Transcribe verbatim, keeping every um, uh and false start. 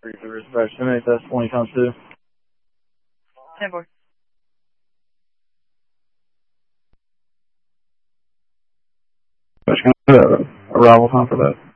Three for dispatch, ten eight, that's twenty times two. ten four. Dispatch, can I have arrival time for that?